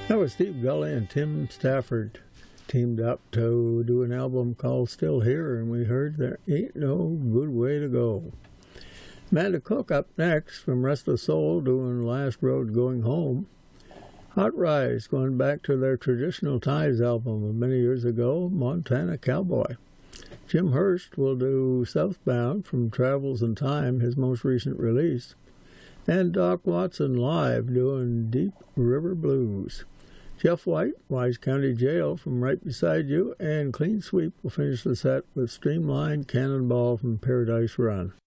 That was Steve Gully and Tim Stafford teamed up to do an album called Still Here, and we heard There Ain't No Good Way to Go. Amanda Cook up next from Restless Soul doing Last Road Going Home. Hot Rize going back to their Traditional Ties album of many years ago, Montana Cowboy. Jim Hurst will do Southbound from Travels in Time, his most recent release. And Doc Watson live doing Deep River Blues. Jeff White, Wise County Jail from Right Beside You, and Clean Sweep will finish the set with Streamlined Cannonball from Paradise Run.